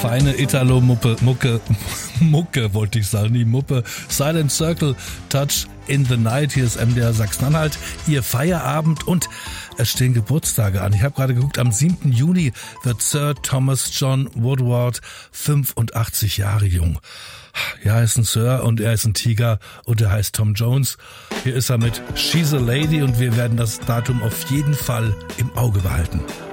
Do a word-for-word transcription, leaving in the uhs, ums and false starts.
feine Italo-Muppe, Mucke, Mucke wollte ich sagen, die Muppe. Silent Circle, Touch in the Night. Hier ist M D R Sachsen-Anhalt, Ihr Feierabend und es stehen Geburtstage an. Ich habe gerade geguckt, am siebten Juni wird Sir Thomas John Woodward fünfundachtzig Jahre jung. Ja, er ist ein Sir und er ist ein Tiger und er heißt Tom Jones. Hier ist er mit She's a Lady und wir werden das Datum auf jeden Fall im Auge behalten.